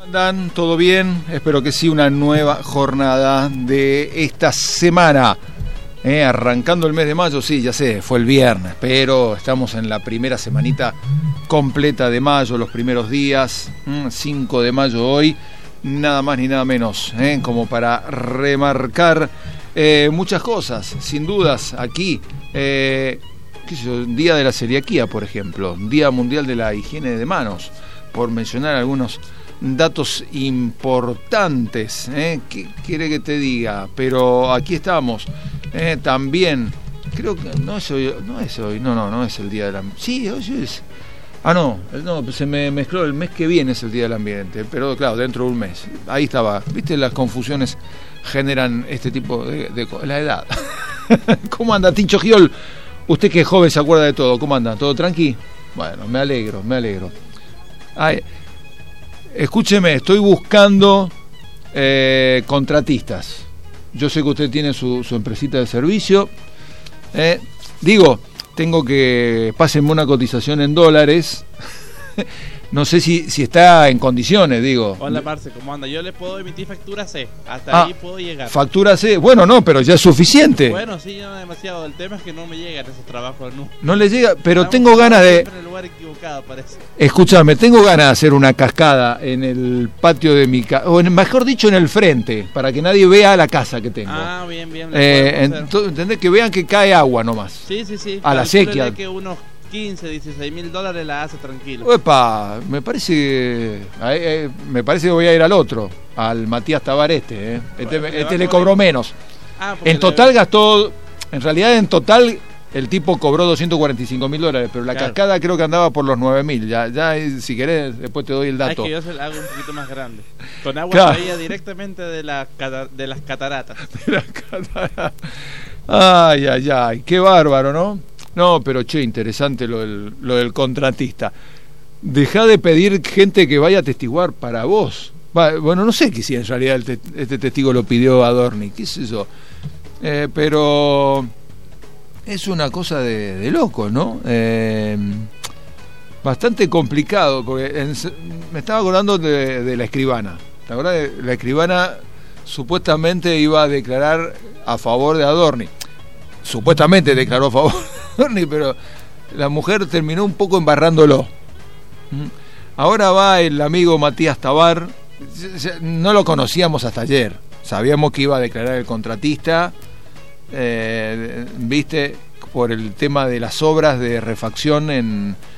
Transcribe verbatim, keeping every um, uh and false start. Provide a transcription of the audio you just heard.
andan? ¿Todo bien? Espero que sí, una nueva jornada de esta semana. Eh, arrancando el mes de mayo, sí, ya sé, fue el viernes, pero estamos en la primera semanita completa de mayo, los primeros días, cinco de mayo hoy, nada más ni nada menos, eh, como para remarcar eh, muchas cosas, sin dudas, aquí, eh, qué sé yo, Día de la Celiaquía, por ejemplo, Día Mundial de la Higiene de Manos, por mencionar algunos datos importantes, ¿eh? ¿Qué quiere que te diga? Pero aquí estamos, ¿eh? También, creo que no es hoy, no es hoy, no, no, no es el Día del Ambiente. Sí, hoy es. Ah, no, no, se me mezcló, el mes que viene es el Día del Ambiente, pero claro, dentro de un mes. Ahí estaba, viste, las confusiones generan este tipo de, de la edad. ¿Cómo anda, Tincho Giol? Usted que es joven se acuerda de todo, ¿cómo anda? ¿Todo tranqui? Bueno, me alegro, me alegro. Ay, escúcheme, estoy buscando eh, contratistas. Yo sé que usted tiene su, su empresita de servicio. Eh, digo, tengo que... Pásenme una cotización en dólares. No sé si, si está en condiciones, digo. Hola, Marce, ¿cómo anda? Yo le puedo emitir factura C. Hasta ah, ahí puedo llegar. Factura C. Bueno, no, pero ya es suficiente. Bueno, sí, ya no demasiado. El tema es que no me llegan esos trabajos. No, no le llega, pero Estamos tengo ganas de... en el lugar equivocado, parece. Escúchame, tengo ganas de hacer una cascada en el patio de mi casa, o en, mejor dicho, en el frente, para que nadie vea la casa que tengo. Ah, bien, bien. Eh, ¿Entendés? Que vean que cae agua nomás. Sí, sí, sí. A la sequía. Que unos quince, dieciséis mil dólares la hace tranquilo. Epa, me parece que, eh, me parece que voy a ir al otro, al Matías Tabar este, eh. Este, bueno, este le cobró menos. Ah, en total le... gastó, en realidad en total el tipo cobró doscientos cuarenta y cinco mil dólares, pero la claro. cascada creo que andaba por los nueve mil. Ya, ya si querés, después te doy el dato. Es que yo se la hago un poquito más grande. Con agua claro. traía directamente de, la, de las cataratas. De las cataratas. Ay, ay, ay, qué bárbaro, ¿no? No, pero che, interesante lo del, lo del contratista. Dejá de pedir gente que vaya a testiguar para vos. Va, bueno, no sé que si en realidad el te, este testigo lo pidió Adorni, qué sé yo. Eh, pero es una cosa de, de loco, ¿no? Eh, bastante complicado, porque en, me estaba acordando de, de la escribana. ¿Te acordás? De la escribana supuestamente iba a declarar a favor de Adorni. Supuestamente declaró a favor de Adorni, pero la mujer terminó un poco embarrándolo. Ahora va el amigo Matías Tabar, no lo conocíamos hasta ayer, sabíamos que iba a declarar el contratista, eh, viste, por el tema de las obras de refacción en,